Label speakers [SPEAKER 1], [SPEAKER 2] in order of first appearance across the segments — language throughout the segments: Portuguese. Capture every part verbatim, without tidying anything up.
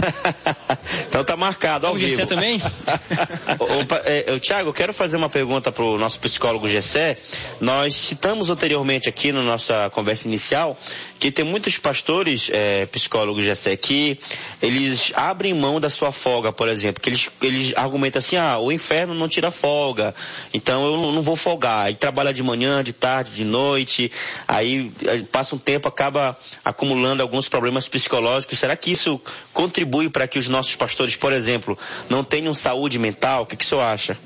[SPEAKER 1] Então tá marcado, ao
[SPEAKER 2] o
[SPEAKER 1] vivo.
[SPEAKER 2] Gessé também?
[SPEAKER 1] Opa, é, Tiago, eu quero fazer uma pergunta para o nosso psicólogo Gessé. Nós citamos anteriormente aqui na nossa conversa inicial que tem muitos pastores, é, psicólogos Gessé, que eles abrem mão da sua folga, por exemplo, que eles, eles argumentam assim, ah, o inferno não tira folga, então eu não vou folgar. E trabalha de manhã, de tarde, de noite, aí passa um tempo, acaba acumulando alguns problemas psicológicos. Será que isso contribui para que os nossos pastores, por exemplo, não tenham saúde mental? O que, que o senhor acha?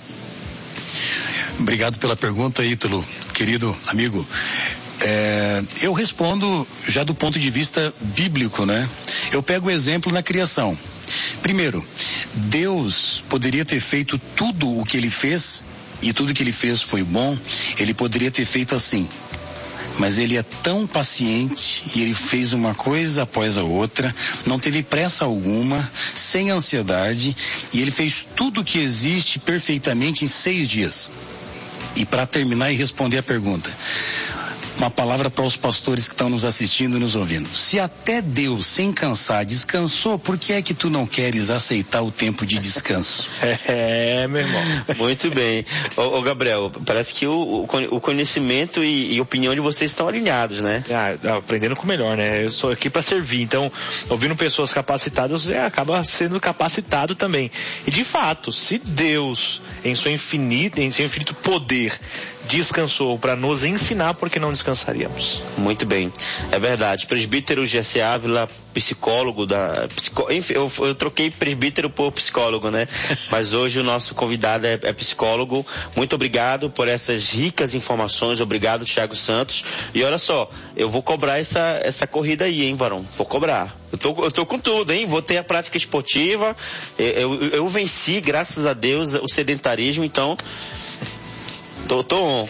[SPEAKER 3] Obrigado pela pergunta, Ítalo, querido amigo. É, eu respondo já do ponto de vista bíblico, né? Eu pego o exemplo na criação. Primeiro, Deus poderia ter feito tudo o que ele fez, e tudo que ele fez foi bom. Ele poderia ter feito assim, mas ele é tão paciente e ele fez uma coisa após a outra, não teve pressa alguma, sem ansiedade, e ele fez tudo o que existe perfeitamente em seis dias. E para terminar e responder a pergunta, uma palavra para os pastores que estão nos assistindo e nos ouvindo. Se até Deus, sem cansar, descansou, por que é que tu não queres aceitar o tempo de descanso?
[SPEAKER 1] É, meu irmão. Muito bem. Ô, ô Gabriel, parece que o, o conhecimento e, e opinião de vocês estão alinhados, né?
[SPEAKER 4] Ah, aprendendo com o melhor, né? Eu sou aqui para servir, então, ouvindo pessoas capacitadas, você acaba sendo capacitado também. E de fato, se Deus, em seu infinito, em seu infinito poder, descansou para nos ensinar, porque não descansaríamos.
[SPEAKER 1] Muito bem, é verdade. Presbítero Gessé Ávila, psicólogo da... Psico, enfim, eu, eu troquei presbítero por psicólogo, né? Mas hoje o nosso convidado é, é psicólogo. Muito obrigado por essas ricas informações. Obrigado, Thiago Santos. E olha só, eu vou cobrar essa, essa corrida aí, hein, varão? Vou cobrar. Eu tô, eu tô com tudo, hein? Vou ter a prática esportiva. Eu, eu, eu venci, graças a Deus, o sedentarismo, então... Tô, tô on.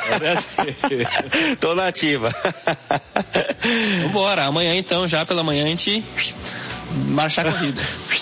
[SPEAKER 1] Tô na ativa.
[SPEAKER 2] Vambora, amanhã então, já pela manhã a gente marchar a corrida.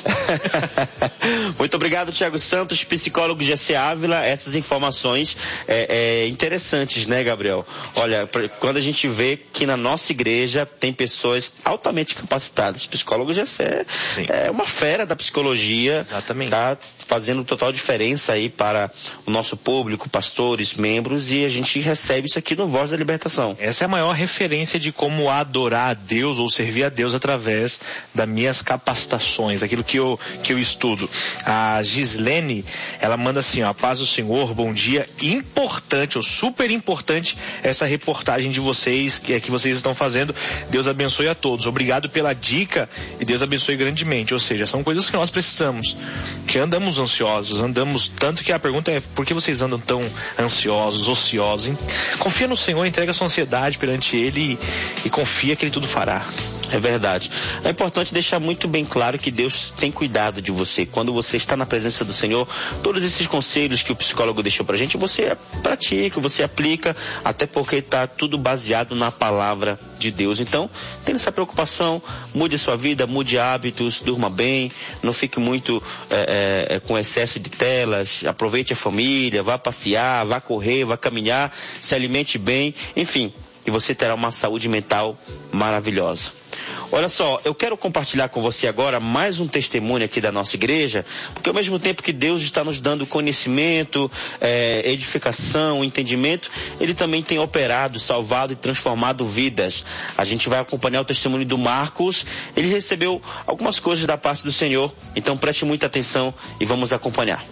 [SPEAKER 1] Muito obrigado, Thiago Santos, psicólogo Gessé Ávila. Essas informações é, é, interessantes, né, Gabriel? Olha, pra, quando a gente vê que na nossa igreja tem pessoas altamente capacitadas. Psicólogo Gessé é uma fera da psicologia.
[SPEAKER 4] Exatamente.
[SPEAKER 1] Tá fazendo total diferença aí para o nosso público, pastores, membros, e a gente recebe isso aqui no Voz da Libertação.
[SPEAKER 4] Essa é a maior referência de como adorar a Deus ou servir a Deus através das minhas capacitações, daquilo que eu, que eu estudo. A Gislene, ela manda assim, ó, paz do Senhor, bom dia, importante, ou super importante essa reportagem de vocês, que, que vocês estão fazendo. Deus abençoe a todos. Obrigado pela dica e Deus abençoe grandemente. Ou seja, são coisas que nós precisamos, que andamos ansiosos, andamos, tanto que a pergunta é, por que vocês andam tão ansiosos, ociosos? Confia no Senhor, entrega a sua ansiedade perante Ele e, e confia que Ele tudo fará.
[SPEAKER 1] É verdade. É importante deixar muito bem claro que Deus tem cuidado de você. Quando você está na presença do Senhor, todos esses conselhos que o psicólogo deixou pra gente, você pratica, você aplica, até porque está tudo baseado na palavra de Deus. Então, tenha essa preocupação, mude a sua vida, mude hábitos, durma bem, não fique muito é, é, com excesso de telas, aproveite a família, vá passear, vá correr, vá caminhar, se alimente bem, enfim, e você terá uma saúde mental maravilhosa. Olha só, eu quero compartilhar com você agora mais um testemunho aqui da nossa igreja, porque ao mesmo tempo que Deus está nos dando conhecimento, é, edificação, entendimento, Ele também tem operado, salvado e transformado vidas. A gente vai acompanhar o testemunho do Marcos. Ele recebeu algumas coisas da parte do Senhor, então preste muita atenção e vamos acompanhar.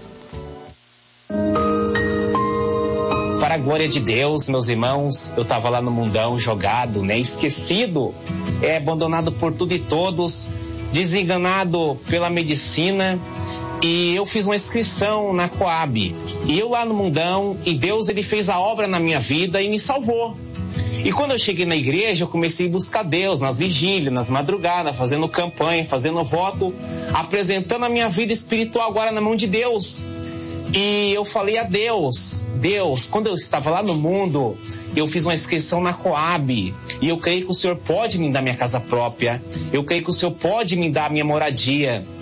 [SPEAKER 5] Para a glória de Deus, meus irmãos, eu estava lá no mundão, jogado, né, esquecido, é, abandonado por tudo e todos, desenganado pela medicina, e eu fiz uma inscrição na Coab, e eu lá no mundão, e Deus, ele fez a obra na minha vida e me salvou. E quando eu cheguei na igreja, eu comecei a buscar Deus nas vigílias, nas madrugadas, fazendo campanha, fazendo voto, apresentando a minha vida espiritual agora na mão de Deus. E eu falei a Deus, Deus, quando eu estava lá no mundo, eu fiz uma inscrição na Coab, e eu creio que o Senhor pode me dar minha casa própria, eu creio que o Senhor pode me dar minha moradia.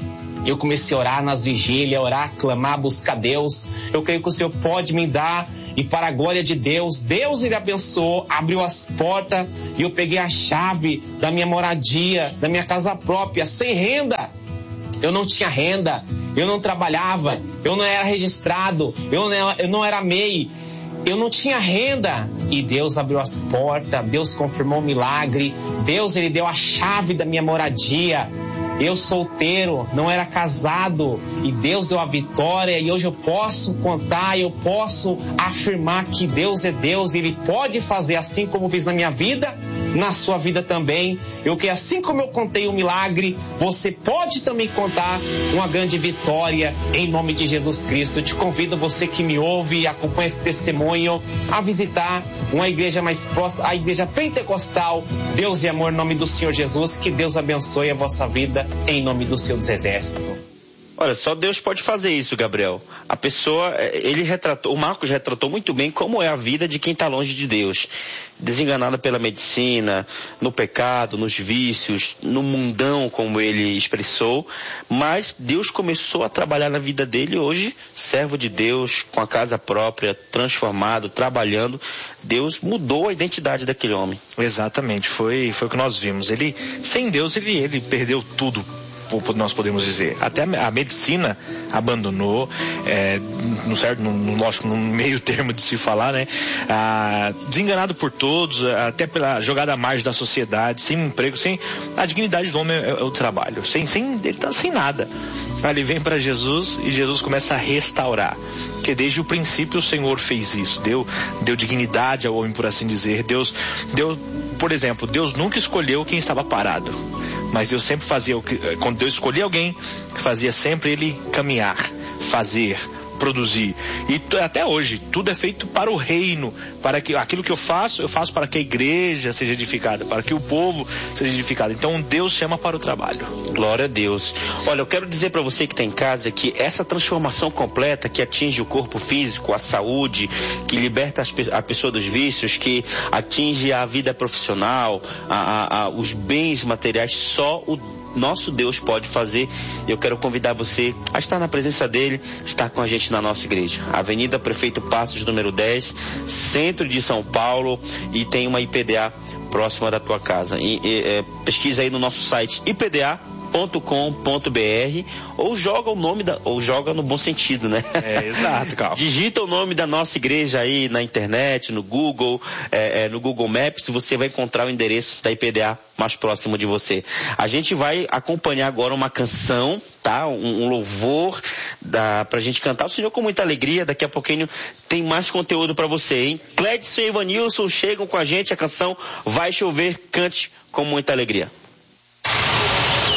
[SPEAKER 5] Eu comecei a orar nas vigílias, orar, clamar, buscar Deus. Eu creio que o Senhor pode me dar, e para a glória de Deus, Deus ele abençoou, abriu as portas, e eu peguei a chave da minha moradia, da minha casa própria, sem renda. Eu não tinha renda, eu não trabalhava, eu não era registrado, eu não, eu não era M E I, eu não tinha renda. E Deus abriu as portas, Deus confirmou o milagre, Deus ele deu a chave da minha moradia. Eu solteiro, não era casado, e Deus deu a vitória, e hoje eu posso contar, eu posso afirmar que Deus é Deus, e Ele pode fazer assim como fez na minha vida, na sua vida também. Eu que assim como eu contei um milagre, você pode também contar uma grande vitória em nome de Jesus Cristo. Eu te convido, você que me ouve e acompanha esse testemunho, a visitar uma igreja mais próxima, a igreja pentecostal Deus e Amor, em nome do Senhor Jesus. Que Deus abençoe a vossa vida em nome do Senhor dos Exércitos.
[SPEAKER 1] Olha, só Deus pode fazer isso, Gabriel. A pessoa, ele retratou, o Marcos retratou muito bem como é a vida de quem está longe de Deus. Desenganada pela medicina, no pecado, nos vícios, no mundão, como ele expressou. Mas Deus começou a trabalhar na vida dele hoje, servo de Deus, com a casa própria, transformado, trabalhando. Deus mudou a identidade daquele homem.
[SPEAKER 4] Exatamente, foi, foi o que nós vimos. Ele, sem Deus, ele, ele perdeu tudo, nós podemos dizer. Até a medicina abandonou, é, no certo, no, no, lógico, no meio termo de se falar, né? Ah, desenganado por todos, até pela jogada à margem da sociedade, sem emprego, sem a dignidade do homem é, é o trabalho, sem, sem, ele tá sem nada. Aí ele vem para Jesus e Jesus começa a restaurar, porque desde o princípio o Senhor fez isso, deu, deu dignidade ao homem, por assim dizer. Deus deu, por exemplo, Deus nunca escolheu quem estava parado, mas Deus sempre fazia o que, quando Deus escolhia alguém, fazia sempre ele caminhar, fazer, produzir. E t- até hoje, tudo é feito para o reino, para que aquilo que eu faço, eu faço para que a igreja seja edificada, para que o povo seja edificado. Então Deus chama para o trabalho.
[SPEAKER 1] Glória a Deus. Olha, eu quero dizer para você que está em casa que essa transformação completa que atinge o corpo físico, a saúde, que liberta as, a pessoa dos vícios, que atinge a vida profissional, a, a, a, os bens materiais, só o nosso Deus pode fazer. Eu quero convidar você a estar na presença dele, estar com a gente na nossa igreja. Avenida Prefeito Passos, número dez, centro de São Paulo, e tem uma I P D A próxima da tua casa. E, e, é, pesquisa aí no nosso site I P D A ponto com ponto b r, ou joga o nome da, ou joga no bom sentido, né?
[SPEAKER 4] É, exato, Carl.
[SPEAKER 1] Digita o nome da nossa igreja aí na internet, no Google, é, é, no Google Maps, você vai encontrar o endereço da I P D A mais próximo de você. A gente vai acompanhar agora uma canção, tá? Um, um louvor da, pra gente cantar o Senhor com muita alegria. Daqui a pouquinho tem mais conteúdo pra você, hein? Clédson e Ivanilson chegam com a gente, a canção Vai Chover, cante com muita alegria.